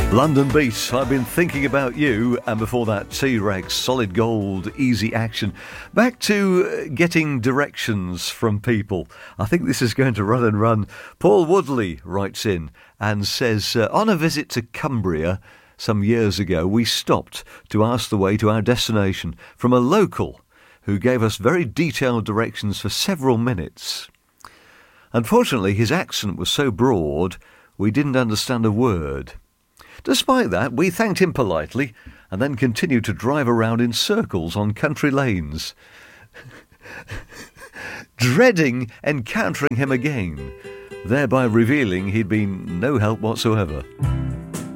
London Beat, I've been thinking about you, and before that T-Rex, Solid Gold, Easy Action. Back to getting directions from people. I think this is going to run and run. Paul Woodley writes in and says, on a visit to Cumbria some years ago, we stopped to ask the way to our destination from a local who gave us very detailed directions for several minutes. Unfortunately, his accent was so broad, we didn't understand a word. Despite that, we thanked him politely and then continued to drive around in circles on country lanes, dreading encountering him again, thereby revealing he'd been no help whatsoever.